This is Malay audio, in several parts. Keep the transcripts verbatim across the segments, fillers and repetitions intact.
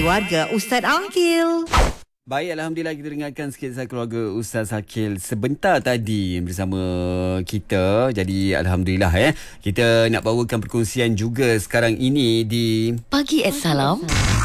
Keluarga Ustaz Aqil. Baik, Alhamdulillah kita dengarkan sikit kisah keluarga Ustaz Aqil sebentar tadi bersama kita. Jadi Alhamdulillah eh kita nak bawakan perkongsian juga sekarang ini di Pagi at Salam,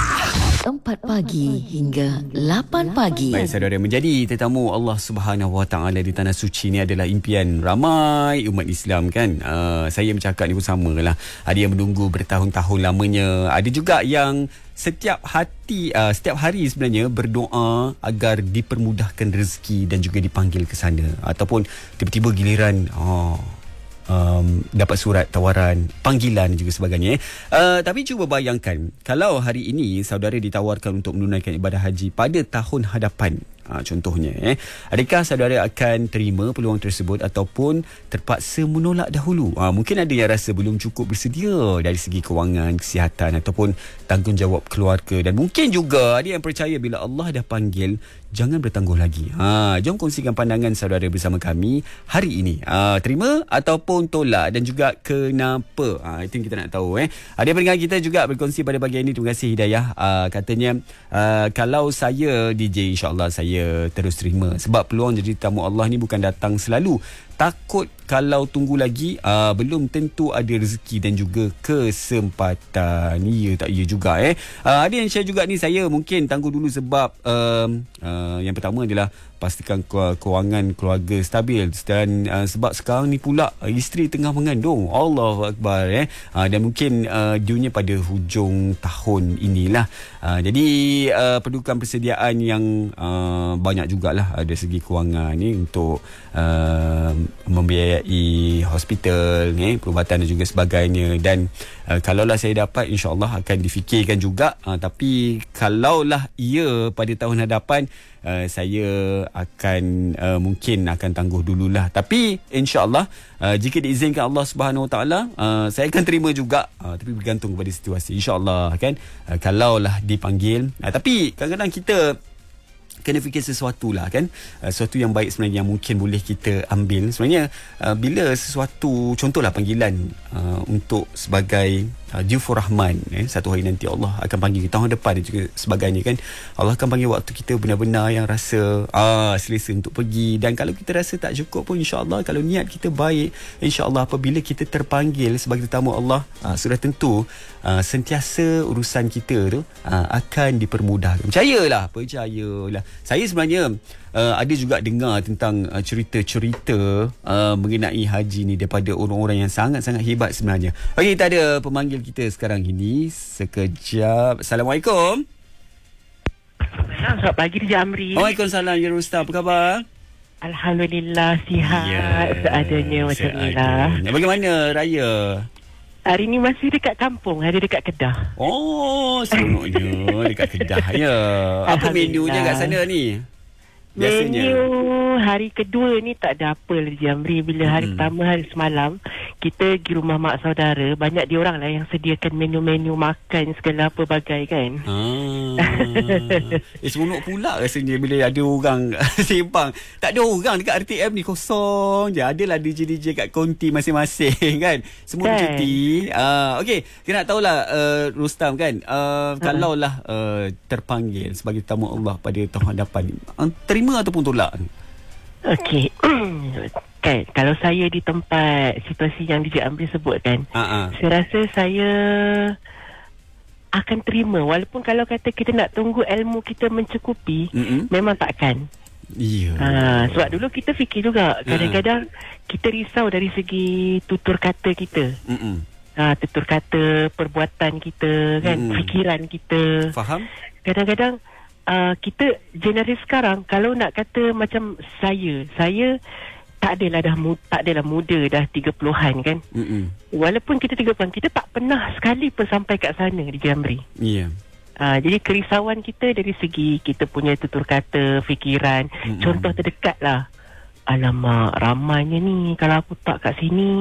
empat pagi hingga lapan pagi. Baik saudara, menjadi tetamu Allah Subhanahu Wa Taala di tanah suci ni adalah impian ramai umat Islam kan. Uh, saya bercakap ni pun samalah. Ada yang menunggu bertahun-tahun lamanya. Ada juga yang setiap hati uh, setiap hari sebenarnya berdoa agar dipermudahkan rezeki dan juga dipanggil ke sana, ataupun tiba-tiba giliran oh Um, dapat surat tawaran panggilan dan juga sebagainya. Uh, tapi cuba bayangkan kalau hari ini saudara ditawarkan untuk menunaikan ibadah haji pada tahun hadapan. Ha, contohnya eh, adakah saudara akan terima peluang tersebut ataupun terpaksa menolak dahulu? Ha, mungkin ada yang rasa belum cukup bersedia dari segi kewangan, kesihatan ataupun tanggungjawab keluarga, dan mungkin juga ada yang percaya bila Allah dah panggil jangan bertangguh lagi. Ha, jom kongsikan pandangan saudara bersama kami hari ini. Ha, terima ataupun tolak dan juga kenapa? Ha, itu yang kita nak tahu eh. Ada pendengar kita juga berkongsi pada pagi ini. Terima kasih Hidayah. Ha, katanya uh, kalau saya D J, insya-Allah saya terus terima, sebab peluang jadi tamu Allah ni bukan datang selalu. Takut kalau tunggu lagi uh, belum tentu ada rezeki dan juga kesempatan. Ya tak ya juga eh. Uh, ada yang share juga ni, saya mungkin tangguh dulu sebab uh, uh, yang pertama adalah pastikan kewangan keluarga stabil, dan uh, sebab sekarang ni pula uh, isteri tengah mengandung. Allahu Akbar eh. Uh, dan mungkin uh, dunia pada hujung tahun inilah. Uh, jadi uh, perlukan persediaan yang uh, banyak jugalah dari segi kewangan ni untuk uh, membiayai hospital ni, perubatan dan juga sebagainya. Dan uh, kalaulah saya dapat, insya-Allah akan difikirkan juga. Uh, tapi kalaulah ia pada tahun hadapan, Uh, saya akan uh, mungkin akan tangguh dululah. Tapi insya-Allah uh, jika diizinkan Allah Subhanahu Wa Taala, uh, saya akan terima juga. Uh, tapi bergantung kepada situasi, insya-Allah kan. Uh, kalaulah dipanggil. Uh, tapi kadang-kadang kita kena fikir sesuatu lah kan, uh, sesuatu yang baik sebenarnya yang mungkin boleh kita ambil. Sebenarnya uh, bila sesuatu, contohlah panggilan uh, untuk sebagai uh, Dufur Rahman eh, satu hari nanti Allah akan panggil kita, tahun depan dan juga sebagainya kan. Allah akan panggil waktu kita benar-benar yang rasa ah, selesa untuk pergi. Dan kalau kita rasa tak cukup pun, insya-Allah kalau niat kita baik, insya-Allah apabila kita terpanggil sebagai tetamu Allah, uh, sudah tentu uh, sentiasa urusan kita tu uh, akan dipermudahkan. Percayalah, percayalah. Saya sebenarnya uh, ada juga dengar tentang uh, cerita-cerita uh, mengenai haji ni daripada orang-orang yang sangat-sangat hebat sebenarnya. Okey, kita ada pemanggil kita sekarang ini. Sekejap. Assalamualaikum. Selamat pagi Dija Amri. Waalaikumsalam ya Rustam. Apa khabar? Alhamdulillah sihat, yeah, seadanya macam inilah. Bagaimana raya? Hari ni masih dekat kampung, ada dekat Kedah. Oh, seronoknya dekat Kedah ya. Apa menunya kat sana ni? Biasanya. Menu hari kedua ni tak ada apa lah Jamri. Bila hari hmm. pertama, hari semalam, kita pergi rumah mak saudara, banyak diorang lah yang sediakan menu-menu makan segala apa bagai kan. Ah. Eh, seronok pula rasanya bila ada orang sembang. Tak ada orang dekat R T M ni, kosong je. Adalah D J-D J kat konti masing-masing kan. Semua kan cuti. Uh, Okey, kita nak tahulah uh, Rustam kan, uh, ha. kalaulah uh, terpanggil sebagai tamu Allah pada tahun hadapan, uh, terima ataupun tolak? Okey. Kan, kalau saya di tempat situasi yang D J Amri sebut kan, uh-uh. saya rasa saya akan terima. Walaupun kalau kata kita nak tunggu ilmu kita mencukupi, mm-mm. memang takkan. Yeah. Ha, sebab dulu kita fikir juga, kadang-kadang uh-uh. kita risau dari segi tutur kata kita. Mm-mm. Ha, tutur kata, perbuatan kita kan, mm. fikiran kita. Faham? Kadang-kadang uh, kita generasi sekarang, kalau nak kata macam saya, saya tak adalah dah mu, tak adalah muda, dah tiga puluhan kan. Mm-mm. Walaupun kita tiga puluhan, kita tak pernah sekali pun sampai kat sana di Jamri. Ya. Yeah. Uh, jadi kerisauan kita dari segi kita punya tutur kata, fikiran. Mm-mm. Contoh terdekat lah, alamak ramainya ni, kalau aku tak kat sini